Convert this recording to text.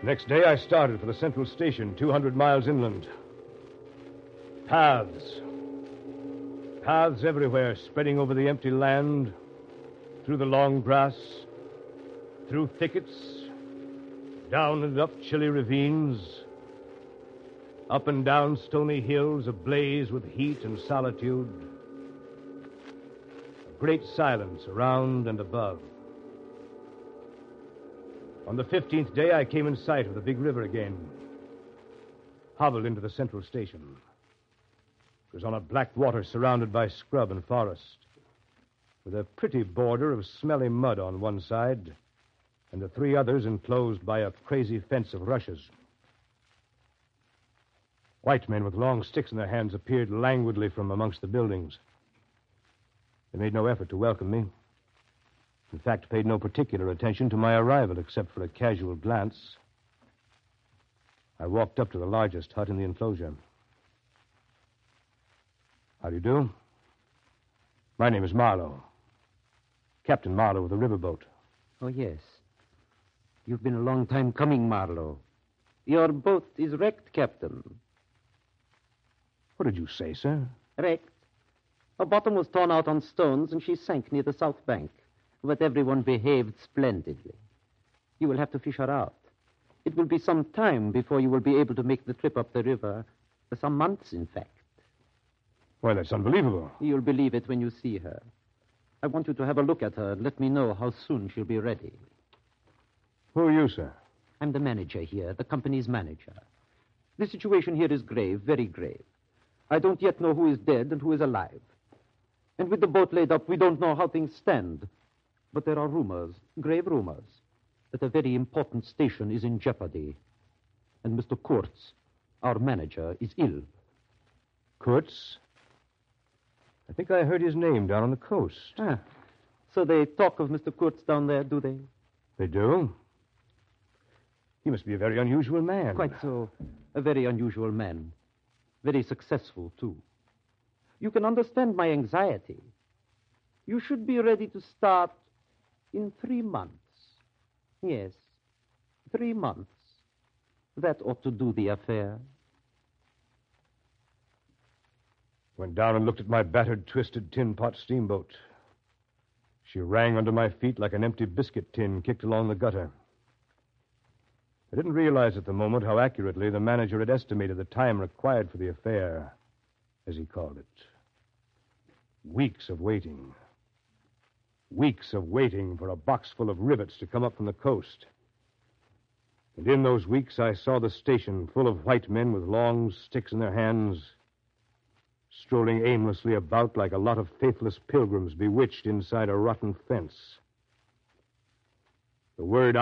Next day, I started for the central station, 200 miles inland. Paths. Paths everywhere, spreading over the empty land, through the long grass, through thickets, down and up chilly ravines, up and down stony hills ablaze with heat and solitude. A great silence around and above. On the 15th day, I came in sight of the big river again. Hobbled into the central station. It was on a black water surrounded by scrub and forest, with a pretty border of smelly mud on one side, and the three others enclosed by a crazy fence of rushes. White men with long sticks in their hands appeared languidly from amongst the buildings. They made no effort to welcome me. In fact, paid no particular attention to my arrival, except for a casual glance. I walked up to the largest hut in the enclosure. How do you do? My name is Marlowe. Captain Marlowe of the riverboat. Oh, yes. You've been a long time coming, Marlowe. Your boat is wrecked, Captain. What did you say, sir? Wrecked. Her bottom was torn out on stones, and she sank near the south bank. But everyone behaved splendidly. You will have to fish her out. It will be some time before you will be able to make the trip up the river. Some months, in fact. Why, that's unbelievable. You'll believe it when you see her. I want you to have a look at her and let me know how soon she'll be ready. Who are you, sir? I'm the manager here, the company's manager. The situation here is grave, very grave. I don't yet know who is dead and who is alive. And with the boat laid up, we don't know how things stand. But there are rumors, grave rumors, that a very important station is in jeopardy. And Mr. Kurtz, our manager, is ill. Kurtz? I think I heard his name down on the coast. Ah, so they talk of Mr. Kurtz down there, do they? They do? He must be a very unusual man. Quite so. A very unusual man. Very successful, too. You can understand my anxiety. You should be ready to start in 3 months. Yes, 3 months. That ought to do the affair. Went down and looked at my battered, twisted tin pot steamboat. She rang under my feet like an empty biscuit tin kicked along the gutter. I didn't realize at the moment how accurately the manager had estimated the time required for the affair, as he called it. Weeks of waiting. Weeks of waiting for a box full of rivets to come up from the coast. And in those weeks, I saw the station full of white men with long sticks in their hands, strolling aimlessly about like a lot of faithless pilgrims bewitched inside a rotten fence. The word